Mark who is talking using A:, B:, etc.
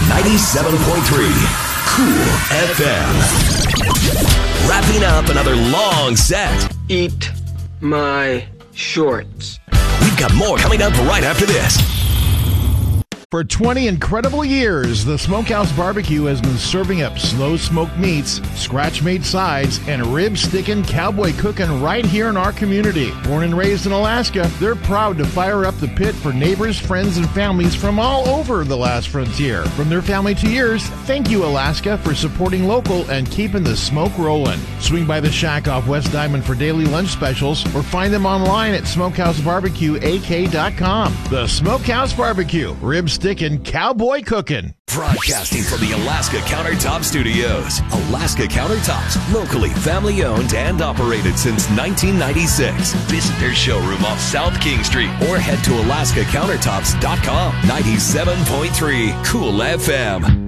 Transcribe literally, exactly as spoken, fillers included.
A: ninety-seven point three Cool F M. Wrapping up another long set.
B: Eat my shorts.
A: We've got more coming up right after this.
C: For twenty incredible years, the Smokehouse Barbecue has been serving up slow-smoked meats, scratch-made sides, and rib-sticking cowboy cooking right here in our community. Born and raised in Alaska, they're proud to fire up the pit for neighbors, friends, and families from all over the last frontier. From their family to yours, thank you, Alaska, for supporting local and keeping the smoke rolling. Swing by the shack off West Diamond for daily lunch specials or find them online at smokehouse barbecue a k dot com. The Smokehouse Barbecue, ribs sticking, cowboy cooking.
A: Broadcasting from the Alaska Countertop Studios. Alaska Countertops, locally family owned and operated since nineteen ninety-six. Visit their showroom off South King Street or head to alaska countertops dot com. ninety-seven point three Cool F M.